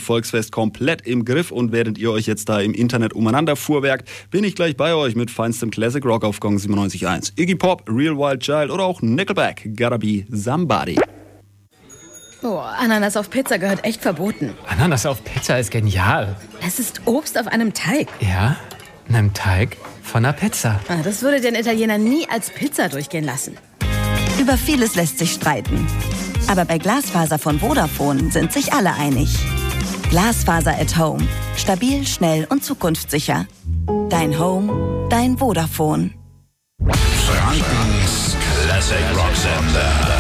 Volksfest komplett im Griff und während ihr euch jetzt da im Internet umeinander fuhrwerkt, bin ich gleich bei euch mit feinstem Classic Rock auf Gong 97.1. Iggy Pop, Real Wild Child oder auch Nickelback, Gotta Be Somebody. Oh, Ananas auf Pizza gehört echt verboten. Ananas auf Pizza ist genial. Es ist Obst auf einem Teig. Ja, einem Teig von einer Pizza. Das würde den Italiener nie als Pizza durchgehen lassen. Über vieles lässt sich streiten. Aber bei Glasfaser von Vodafone sind sich alle einig. Glasfaser at Home. Stabil, schnell und zukunftssicher. Dein Home, dein Vodafone. Frankens Classic Rock Sender.